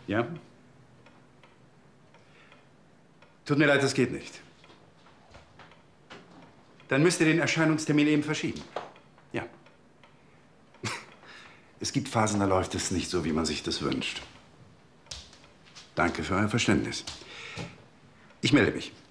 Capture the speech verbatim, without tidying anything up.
Ja? Tut mir leid, das geht nicht. Dann müsst ihr den Erscheinungstermin eben verschieben. Ja. Es gibt Phasen, da läuft es nicht so, wie man sich das wünscht. Danke für euer Verständnis. Ich melde mich.